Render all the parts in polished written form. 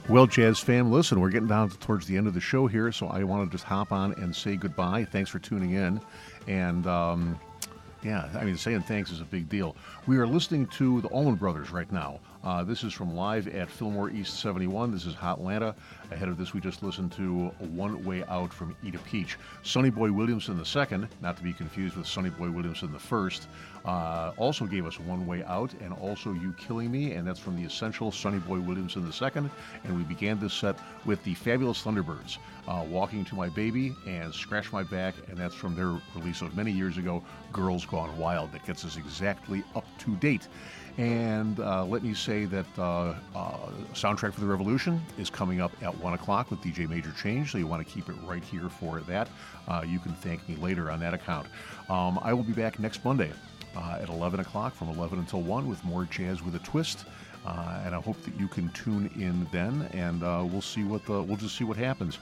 Well, Jazz fam, listen, we're getting down towards the end of the show here, so I want to just hop on and say goodbye. Thanks for tuning in. And yeah, I mean, saying thanks is a big deal. We are listening to the Allman Brothers right now. This is from Live at Fillmore East 71. This is Hotlanta. Ahead of this, we just listened to One Way Out from Eat a Peach. Sonny Boy Williamson II, not to be confused with Sonny Boy Williamson I, also gave us One Way Out and also You Killing Me, and that's from the Essential Sonny Boy Williamson II. And we began this set with the Fabulous Thunderbirds, Walking to My Baby and Scratch My Back, and that's from their release of many years ago, Girls Gone Wild. That gets us exactly up to date. And let me say that Soundtrack for the Revolution is coming up at 1 o'clock with DJ Major Change, so you want to keep it right here for that. You can thank me later on that account. I will be back next Monday at 11 o'clock from 11 until 1 with more Jazz with a Twist. And I hope that you can tune in then, and we'll just see what happens.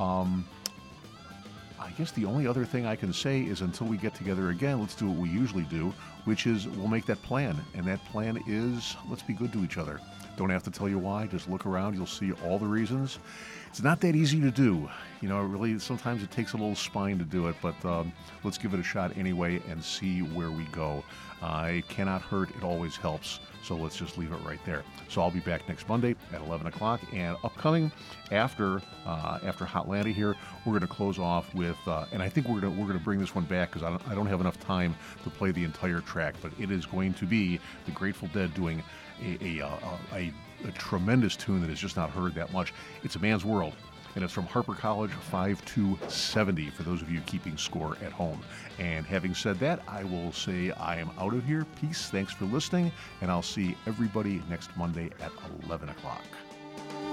I guess the only other thing I can say is until we get together again, let's do what we usually do, which is we'll make that plan. And that plan is let's be good to each other. Don't have to tell you why. Just look around. You'll see all the reasons. It's not that easy to do. You know, really, sometimes it takes a little spine to do it, but let's give it a shot anyway and see where we go. It cannot hurt. It always helps. So let's just leave it right there. So I'll be back next Monday at 11 o'clock. And upcoming after Hotlanta here, we're going to close off with, and I think we're going to bring this one back because I don't have enough time to play the entire track, but it is going to be the Grateful Dead doing a tremendous tune that is just not heard that much. It's A Man's World, and it's from Harper College 5270 for those of you keeping score at home. And having said that, I will say I am out of here. Peace, thanks for listening, and I'll see everybody next Monday at 11 o'clock.